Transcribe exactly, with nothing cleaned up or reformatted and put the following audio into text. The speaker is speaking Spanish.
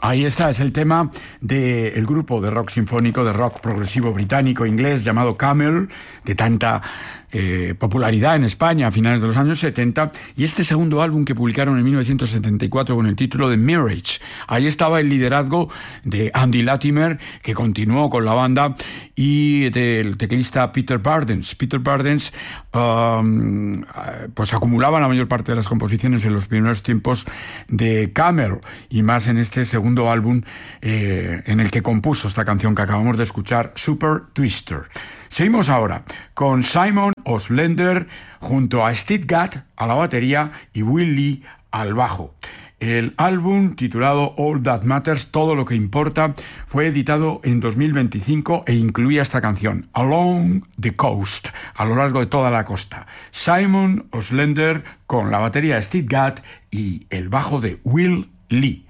Ahí está, es el tema del grupo de rock sinfónico, de rock progresivo británico-inglés llamado Camel, de tanta eh, popularidad en España a finales de los años setenta, y este segundo álbum que publicaron en mil novecientos setenta y cuatro con el título de Mirage. Ahí estaba el liderazgo de Andy Latimer, que continuó con la banda, y del teclista Peter Bardens. Peter Bardens um, pues acumulaba la mayor parte de las composiciones en los primeros tiempos de Camel, y más en este segundo álbum eh, en el que compuso esta canción que acabamos de escuchar, Super Twister. Seguimos ahora con Simon Oslender junto a Steve Gadd a la batería y Will Lee al bajo. El álbum, titulado All That Matters, Todo Lo Que Importa, fue editado en dos mil veinticinco e incluía esta canción, Along the Coast, a lo largo de toda la costa. Simon Oslender con la batería de Steve Gadd y el bajo de Will Lee.